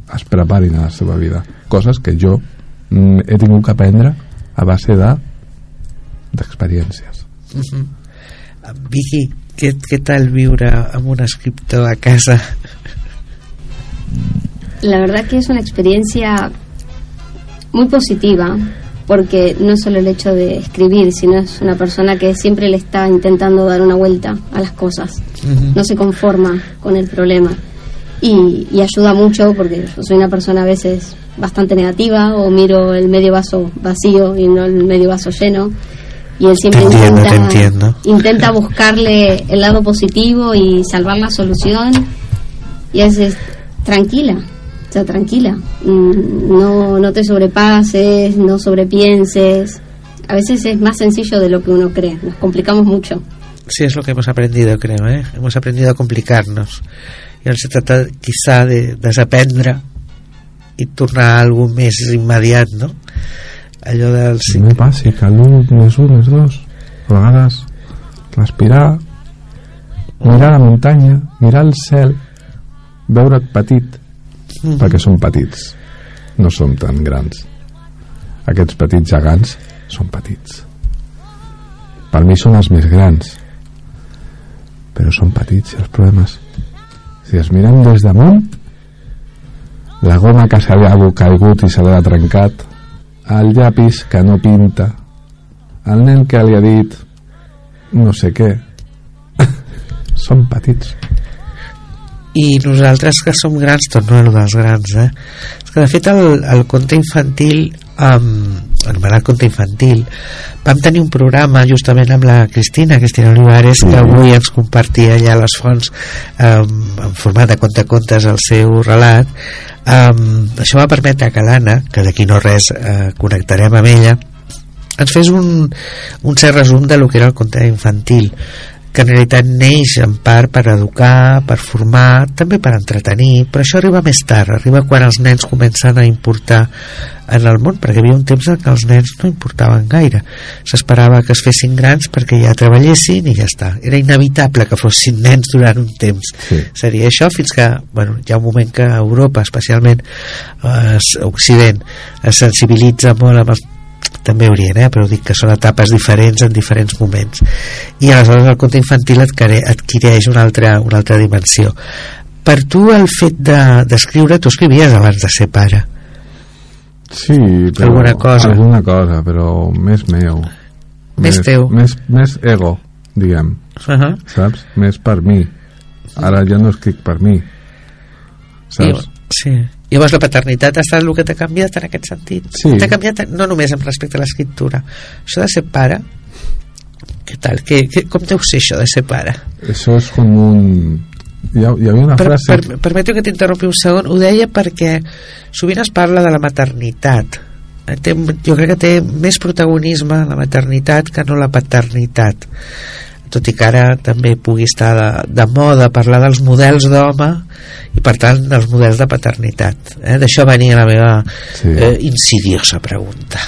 es preparin a la seva vida, coses que jo he tingut que aprendre a base d'experiències. Vicky, què tal viure amb un escriptor a casa? La verdad que es una experiencia muy positiva, porque no es solo el hecho de escribir, sino es una persona que siempre le está intentando dar una vuelta a las cosas. No se conforma con el problema y ayuda mucho, porque yo soy una persona a veces bastante negativa, o miro el medio vaso vacío y no el medio vaso lleno, y él siempre intenta buscarle el lado positivo y salvar la solución, y es tranquila, o sea, tranquila, no te sobrepases, no sobrepienses. A veces es más sencillo de lo que uno cree, nos complicamos mucho. Sí, es lo que hemos aprendido, creo, hemos aprendido a complicarnos, i ara se trata quizá de desaprendre i tornar a alguna més immediat, no? Allò del... No bàsic, l'1 més 1 més 2, a vegades respirar, mirar la muntanya, mirar el cel, veure't petit, perquè som petits, no som tan grans. Aquests petits gegants són petits, per mi són els més grans, però són petits. I els problemes, si es miren des damunt, la goma que se li ha caigut i se li ha trencat, el llapis que no pinta, el nen que li ha dit no sé què, són petits. I nosaltres que som grans, torno a lo dels grans, és que de fet el conte infantil, anomenat conte infantil, vam tenir un programa justament amb la Cristina Olivares, que avui ens compartia allà a les fonts en format de contes el seu relat. Això va permetre que l'Anna, que d'aquí no res connectarem amb ella, ens fes un cert resum de lo que era el conte infantil, que en realitat neix en part per educar, per formar, també per entretenir, però això arriba més tard, arriba quan els nens comencen a importar en el món, perquè hi havia un temps en què els nens no importaven gaire, s'esperava que es fessin grans perquè ja treballessin i ja està, era inevitable que fossin nens durant un temps, seria això fins que, bueno, hi ha un moment que Europa, especialment Occident, es sensibilitza molt amb els, també Orient, però dic que són etapes diferents en diferents moments, i aleshores el conte infantil adquireix una altra dimensió. Per tu el fet d'escriure, tu escrivies abans de ser pare? Sí, però alguna cosa, però més meu, més teu, més ego, diguem, saps? Més per mi. Ara ja no escric per mi, saps? Sí. Llavors la paternitat ha estat el que t'ha canviat en aquest sentit? Sí. T'ha canviat no només amb respecte a l'escriptura. Això de ser pare, què tal? Com deu ser això de ser pare? Això és com un... Hi havia una frase... Permeteu que t'interrompi un segon. Ho deia perquè sovint es parla de la maternitat. Jo crec que té més protagonisme la maternitat que no la paternitat. Tot i que ara també pugui estar de moda parlar dels models d'home i per tant dels models de paternitat. D'això venia la meva insidiosa pregunta.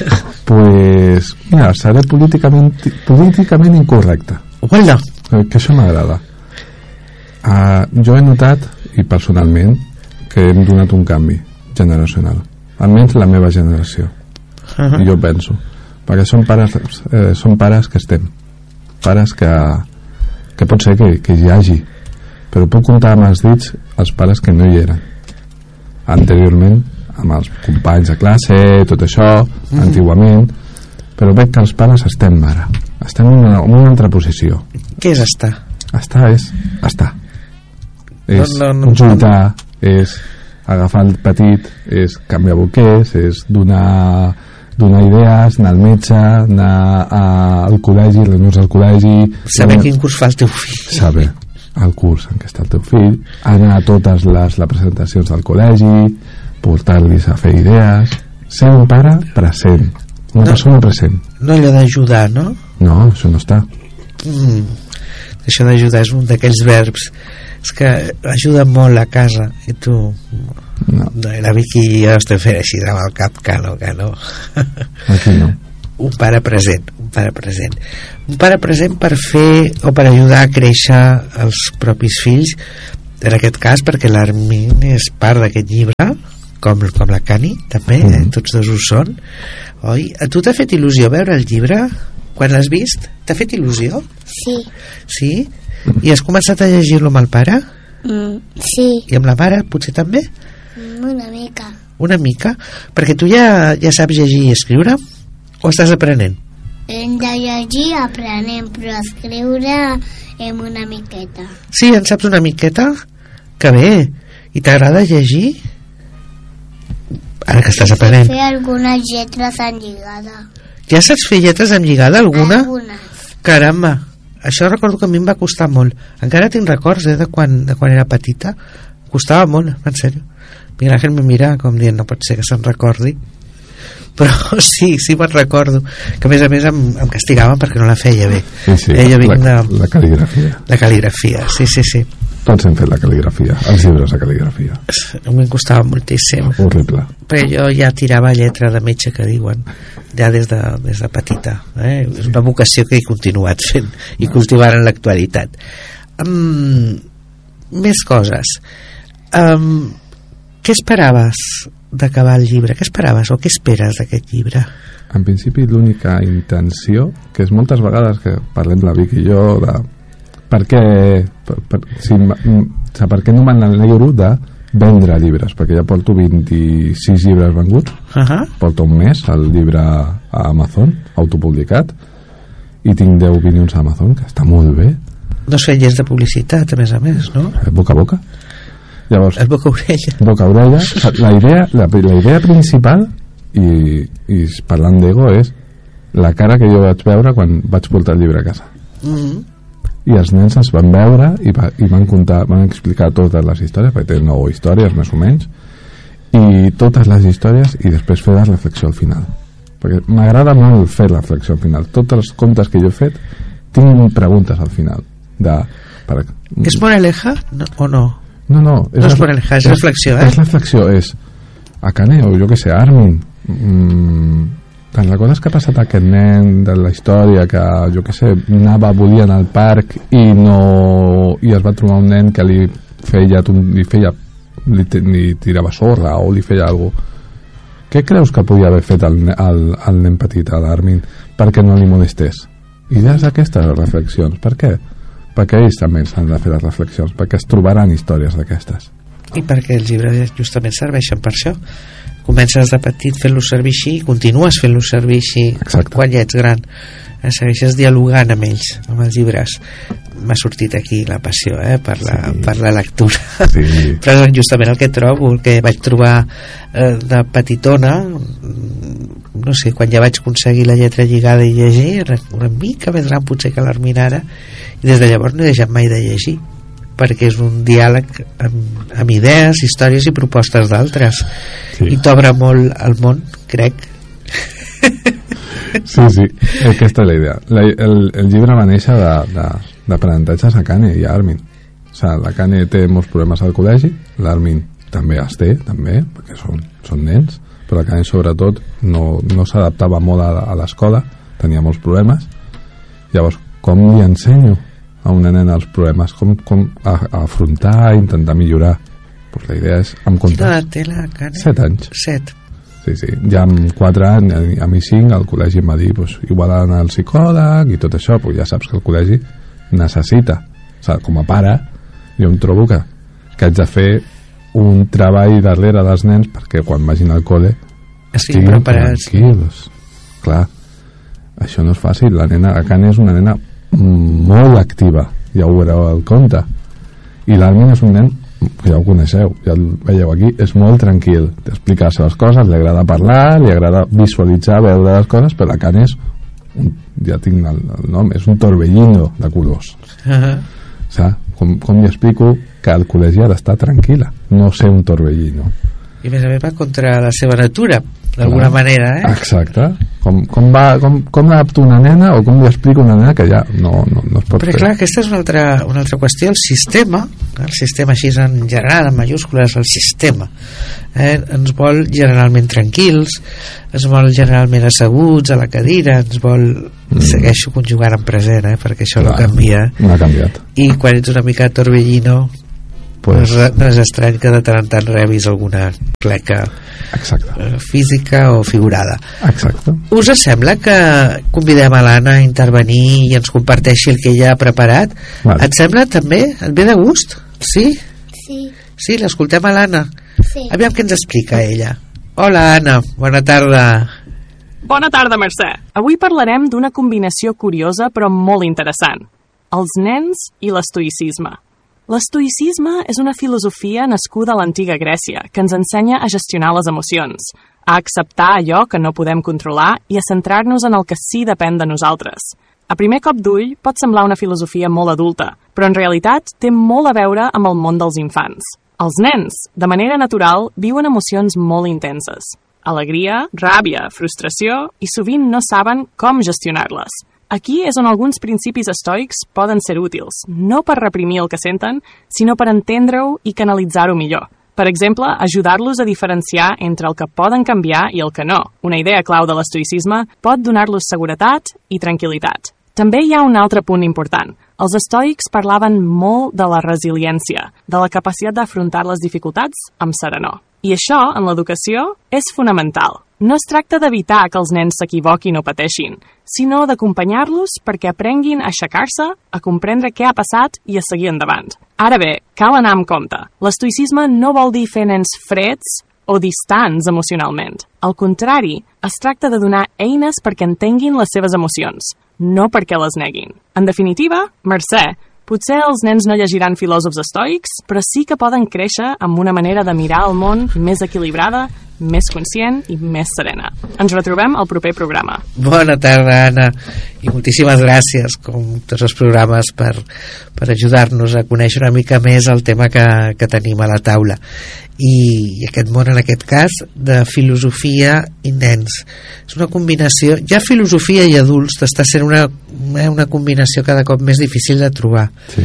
Pues mira, seré políticament incorrecte. Hola. Que això m'agrada. Jo he notat, i personalment, que hem donat un canvi generacional, almenys la meva generació. Jo penso, perquè són pares que estem, pares que pot ser que hi hagi, però puc comptar amb els dits els pares que no hi eren anteriorment, amb els companys de classe, tot això, antigament, però veig que els pares estem ara, estem en una altra posició. Què és estar? Estar és estar, és juntar, és agafar el petit, és canviar boquers, és donar idees, anar al metge, anar al col·legi, reunir-se al col·legi, saber quin curs fa el teu fill, saber el curs en què està el teu fill, anar a totes les presentacions del col·legi, portar-los a fer idees, ser un pare present, una persona present, no allò d'ajudar, no? No, això no està. Això d'ajudar és un d'aquells verbs, és que ajuda molt a casa i tu no. La Vicky ja estem fent així amb el cap, que no aquí no. Un pare present per fer o per ajudar a créixer els propis fills, en aquest cas, perquè l'Armin és part d'aquest llibre, com la Cani també, tots dos ho són, oi? A tu t'ha fet il·lusió veure el llibre quan l'has vist? T'ha fet il·lusió? Sí? I has començat a llegir-lo amb el pare? Sí. I amb la mare potser també? Una mica? Perquè tu ja saps llegir i escriure? O estàs aprenent? Hem de llegir aprenem, però escriure una miqueta. Sí, en saps una miqueta? Que bé! I t'agrada llegir? Ara que estàs aprenent. Fer algunes lletres enlligada. Ja saps fer lletres enlligada, alguna? Algunes. Caramba! Això recordo que a mi em va costar molt. Encara tinc records de quan era petita. Costava molt, en sèrio. Miguel Ángel me mira com dient, no pot ser que se'n recordi. Però sí me'n recordo. Que a més em castigaven perquè no la feia bé. Sí, la cal·ligrafia. La cal·ligrafia, sí. Tots hem fet la cal·ligrafia, els llibres de cal·ligrafia. A mi em costava moltíssim. Horrible. Però jo ja tirava lletra de metge, que diuen, ja des de petita. És una vocació que he continuat fent i cultivant en l'actualitat. Més coses. Què esperaves d'acabar el llibre? Què esperaves o què esperes d'aquest llibre? En principi l'única intenció, que és moltes vegades que parlem la Vic i jo de per què no me n'alegro de vendre llibres, perquè ja porto 26 llibres venguts, porto un mes el llibre a Amazon autopublicat i tinc 10 opinions a Amazon, que està molt bé. No es feien lleis de publicitat, a més, no? Boca a boca. Llavors, el boca-orella. Boca-orella. La idea principal, i parlant d'ego, és la cara que jo vaig veure quan vaig portar el llibre a casa. I els nens es van veure i van explicar totes les històries, perquè tenen 9 històries més o menys, i totes les històries, i després fer la reflexió al final, perquè m'agrada molt fer la reflexió al final. Tots els contes que jo he fet tinc preguntes al final ¿És moraleja o no? No és moraleja, és reflexió, és reflexió, és a Cane o jo que sé, Armin, tant les coses que ha passat a aquest nen de la història, que jo que sé volia anar al parc i es va trobar un nen que li tirava sorra o li feia alguna cosa. Què creus que podia haver fet el nen petit, l'Armin, perquè no li molestés? Idees d'aquestes reflexions. Per què? Perquè ells també s'han de fer les reflexions, perquè es trobaran històries d'aquestes. I perquè els llibres justament serveixen per això. Comences de petit fent-lo servir així i continues fent-lo servir així. Exacte. Quan ja ets gran. Segueixes dialogant amb ells, amb els llibres. M'ha sortit aquí la passió per la lectura. Sí. Però justament el que trobo, el que vaig trobar de petitona, no sé, quan ja vaig aconseguir la lletra lligada i llegir, una mica més gran potser que l'Armin ara, i des de llavors no he deixat mai de llegir, perquè és un diàleg amb idees, històries i propostes d'altres. I t'obre molt el món, crec. Sí, aquesta és la idea. El llibre va néixer d'aprenentatges a Cane i a Armin. O sigui, la Cane té molts problemes al col·legi, l'Armin també els té, perquè són nens, però la Cane sobretot no s'adaptava molt a l'escola, tenia molts problemes. Llavors, com li ensenyo a una nena els problemes, com afrontar i intentar millorar? Pues la idea és amb comptes. Quina edat té la Cane? 7 anys. 7. Sí. Ja amb 4 anys, a mi 5, al col·legi em va dir, igual anar al psicòleg i tot això, ja saps que el col·legi necessita, o sigui, com a pare, jo em trobo que haig de fer un treball darrere dels nens perquè quan vagin al col·le estiguin tranquils. Clar, això no és fàcil. La Cane és una nena molt activa, ja ho veureu al conte, i l'Armin és un nen, ja ho coneixeu, ja el veieu aquí, és molt tranquil, t'explica les seves coses, li agrada parlar, li agrada visualitzar, veure les coses, però la Cane és ja tinc el nom, és un torbellino de colors. Saps? Com li explico que al col·legi ha d'estar tranquil·la, no ser un torbellino. I més a més va contra la seva natura, d'alguna manera, Exacte. Com l'adapto una nena o com li explico una nena que ja no es pot fer. Però clar, aquesta és una altra qüestió. El sistema així en general, en majúscules, el sistema ens vol generalment tranquils, ens vol generalment asseguts a la cadira, ens vol... Segueixo conjugant en present, perquè això no canvia. No ha canviat. I quan ets una mica torbellino, pues... no és estrany que de tant en tant rebis alguna cleca física o figurada. Exacte. Us sembla que convidem a l'Anna a intervenir i ens comparteixi el que ella ha preparat? Vale. Et sembla també? Et ve de gust? Sí? Sí, l'escoltem a l'Anna. Sí. Aviam què ens explica ella. Hola, Anna, bona tarda. Bona tarda, Mercè. Avui parlarem d'una combinació curiosa però molt interessant. Els nens i l'estoïcisme. L'estoïcisme és una filosofia nascuda a l'antiga Grècia que ens ensenya a gestionar les emocions, a acceptar allò que no podem controlar i a centrar-nos en el que sí depèn de nosaltres. A primer cop d'ull pot semblar una filosofia molt adulta, però en realitat té molt a veure amb el món dels infants. Els nens, de manera natural, viuen emocions molt intenses. Alegria, ràbia, frustració i sovint no saben com gestionar-les. Aquí és on alguns principis estoics poden ser útils, no per reprimir el que senten, sinó per entendre-ho i canalitzar-ho millor. Per exemple, ajudar-los a diferenciar entre el que poden canviar i el que no. Una idea clau de l'estoïcisme pot donar-los seguretat i tranquil·litat. També hi ha un altre punt important. Els estoics parlaven molt de la resiliència, de la capacitat d'afrontar les dificultats amb serenor. I això, en l'educació, és fonamental. No es tracta d'evitar que els nens s'equivoquin o pateixin, sinó d'acompanyar-los perquè aprenguin a aixecar-se, a comprendre què ha passat i a seguir endavant. Ara bé, cal anar amb compte. L'estoïcisme no vol dir fer nens freds o distants emocionalment. Al contrari, es tracta de donar eines perquè entenguin les seves emocions, no perquè les neguin. En definitiva, Mercè, potser els nens no llegiran filòsofs estoics, però sí que poden créixer amb una manera de mirar el món més equilibrada, més conscient i més serena. Ens retrobem al proper programa. Bona tarda, Anna, i moltíssimes gràcies, com tots els programes, per ajudar-nos a conèixer una mica més el tema que tenim a la taula. I aquest món, en aquest cas, de filosofia i nens. És una combinació, ja filosofia i adults està sent una combinació cada cop més difícil de trobar. Sí.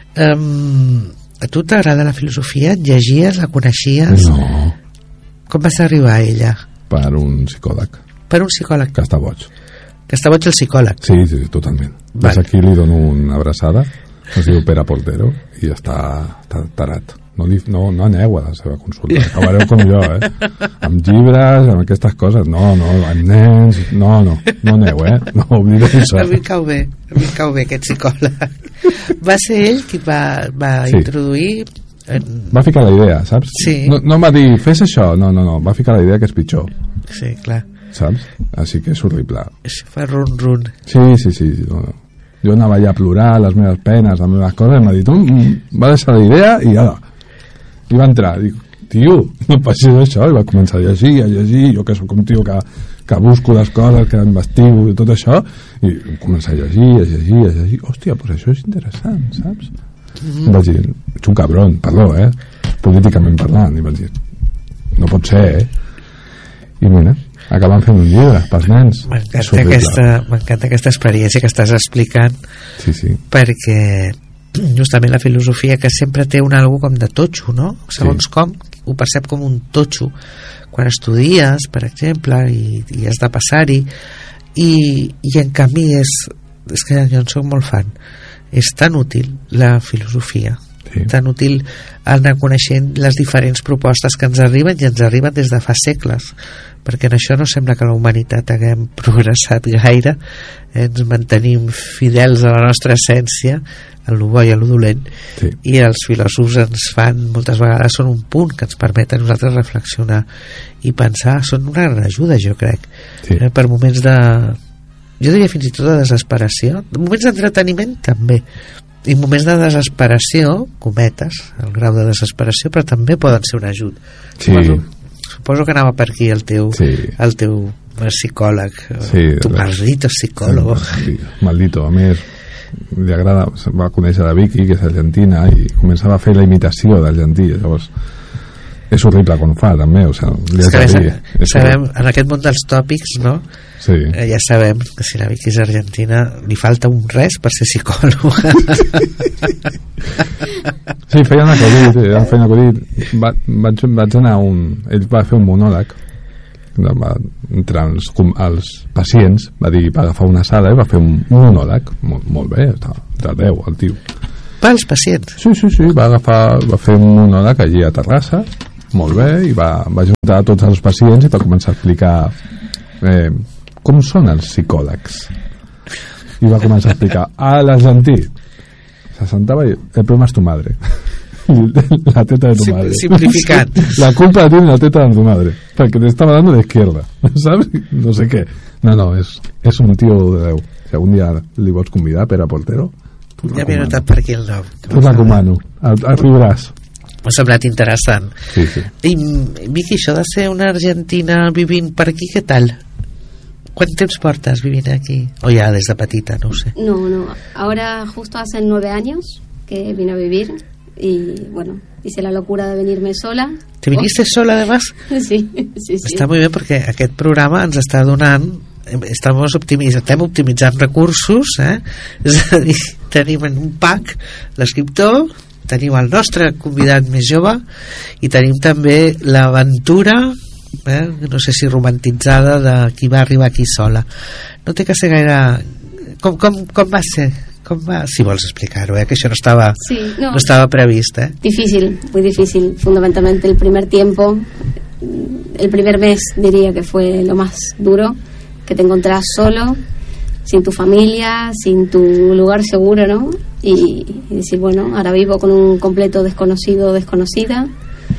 A tu t'agrada la filosofia? Et llegies? La coneixies? No. Com vas arribar a ella? Per un psicòleg. Per un psicòleg? Que està boig. Que està boig el psicòleg? Sí, totalment. Vale. Des aquí li dono una abraçada, es diu Pere Portero, i està tarat. No aneu a la seva consulta, acabareu com jo, amb llibres, amb aquestes coses. No, amb nens, no aneu, no oblideu això. A mi cau bé aquest psicòleg. Va ser ell qui va introduir... Va ficar la idea, saps? Sí. No va dir, fes això, no, va ficar la idea que és pitjor. Sí, clar. Saps? Així que és horrible. Això fa run. Sí. No. Jo anava allà a plorar les meves penes, les meves coses, i m'ha dit, va deixar la idea i ara. I va entrar, dic, tio, no passis això, i va començar a llegir, jo que soc un tio que busco les coses, que investigo i tot això, i començar a llegir, hòstia, doncs això és interessant, saps? I vaig dir, ets un cabron, perdó, políticament parlant, i vaig dir, no pot ser, i mira, acabem fent un llibre pels nens. M'encanta aquesta experiència que estàs explicant, sí. perquè justament la filosofia, que sempre té algo com de totxo, no? Segons com, ho percep com un totxo quan estudies, per exemple, i has de passar-hi, i en canvi és que jo en soc molt fan, és tan útil la filosofia, tan útil anar coneixent les diferents propostes que ens arriben, i ens arriben des de fa segles, perquè en això no sembla que la humanitat haguem progressat gaire, ens mantenim fidels a la nostra essència, en lo bo i en lo dolent, i els filòsofs ens fan, moltes vegades són un punt que ens permet a nosaltres reflexionar i pensar, són una gran ajuda, jo crec, per moments jo diria fins i tot de desesperació, moments d'entreteniment també, i moments de desesperació, cometes, el grau de desesperació, però també poden ser un ajut. Suposo que anava per aquí el teu psicòleg, tu maldito psicòlogo. Maldito, a més li agrada, va conèixer la Vicky, que és argentina, i començava a fer la imitació d'argentí, llavors és horrible quan ho fa també, sabem, en aquest món dels tòpics, no? Ja sabem que si la Vicky és argentina li falta un res per ser psicòloga. Sí, feien acudit. Vaig anar ell va fer un monòleg entre els pacients, va dir, va agafar una sala i va fer un monòleg molt bé, de 10 el tio, pels pacients. Sí, va fer un monòleg allí a Terrassa, molt bé, i va juntar tots els pacients i va començar a explicar com són els psicòlegs, i va començar a explicar l'Argentí se sentava i el problema es tu madre, la teta de tu madre, simplificant. La culpa la tiene la teta de tu madre porque te estaba dando de izquierda, ¿sabes? No sé qué. No, es un tío de Déu. Si algun dia li vols convidar, Pere Portero, ja m'he notat per aquí el nom. T'ho recomano, el viuràs. M'ha semblat interessant. Sí. I Vicky, això de ser una argentina vivint per aquí, què tal? ¿Quant temps portes vivint aquí? O ya desde petita, no sé. No, ahora justo hace 9 años que vine a vivir y bueno, hice la locura de venirme sola. ¿Te viniste sola además? Sí. Està molt bé perquè aquest programa ens està donant, estem optimitzant recursos, és a dir, tenim en un pack l'escriptor, tenim el nostre convidat més jove i tenim també l'aventura, no sé si romantitzada, de qui va arribar aquí sola. No té que ser gaire... Com va ser? Com va? Si vols explicar-ho, que això no estava previst. Difícil, muy difícil. Fundamentalmente el primer tiempo, el primer mes diría que fue lo más duro, que te encontrás solo, sin tu familia, sin tu lugar seguro, ¿no? Y decir, bueno, ahora vivo con un completo desconocido o desconocida.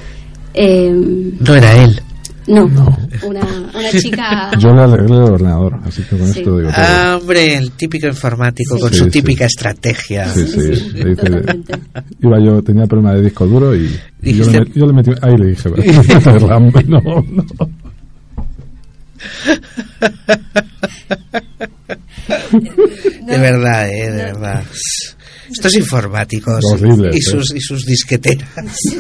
No era él. No. Una chica... Yo le arreglé el ordenador, así que con esto digo todo. Hombre, el típico informático con su típica estrategia. Sí. Iba yo, tenía problema de disco duro y yo le metí... Ahí le dije, no. De verdad. Estos informáticos horribles, y sus disqueteras. Sí.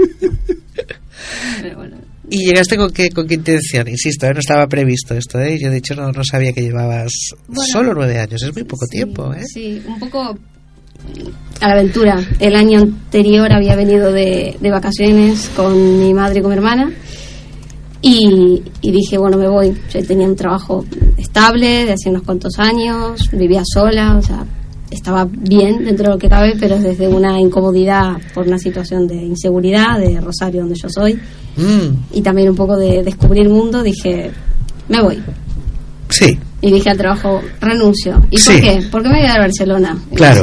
Pero bueno. ¿Y llegaste con qué intención? Insisto, no estaba previsto esto, Yo de hecho no sabía que llevabas solo 9 años, es muy poco tiempo, Sí, un poco a la aventura. El año anterior había venido de vacaciones con mi madre y con mi hermana y dije, bueno, me voy. Yo tenía un trabajo estable de hace unos cuantos años, vivía sola, o sea, estaba bien dentro de lo que cabe, pero desde una incomodidad por una situación de inseguridad de Rosario, donde yo soy, y también un poco de descubrir mundo, dije, me voy. Sí. Y dije al trabajo, renuncio. ¿Y por qué? Porque me voy a ir a Barcelona. Claro.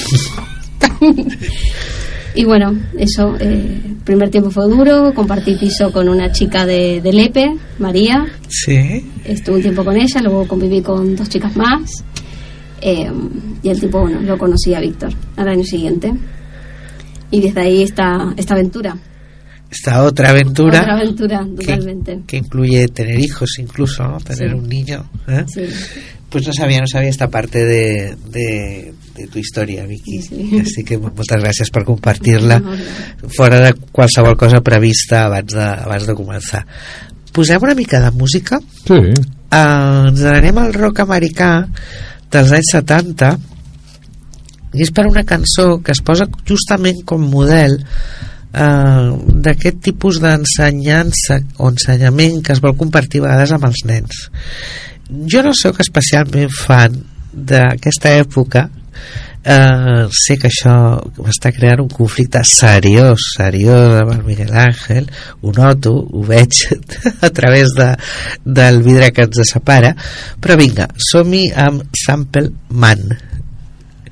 Y bueno, eso, el primer tiempo fue duro, compartí piso con una chica de Lepe, María. Sí. Estuve un tiempo con ella, luego conviví con 2 chicas más. Y el tipo, bueno, lo conocí a Víctor al año siguiente. Y desde ahí esta aventura. Esta otra aventura. Otra aventura, totalmente. Que incluye tener hijos incluso, ¿no? Tener un niño. Sí. Pues no sabía esta parte de tu història, Vicky. Sí. Així que moltes gràcies per compartir-la fora de qualsevol cosa prevista abans de començar. Posem una mica de música. Sí. Ens anem al rock americà dels anys 70 i és per una cançó que es posa justament com model d'aquest tipus d'ensenyança o ensenyament que es vol compartir a vegades amb els nens. Jo no soc especialment fan d'aquesta època, sé que això està creant un conflicte seriós amb el Miguel Ángel, ho noto, ho veig a través del vidre que ens separa, però vinga, som-hi amb Sample Man.